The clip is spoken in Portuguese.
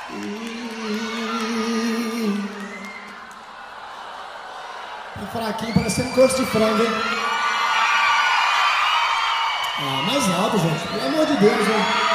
Tá fraquinho, parecendo coxo de frango, hein? Ah, mais alto, gente. Pelo amor de Deus, hein?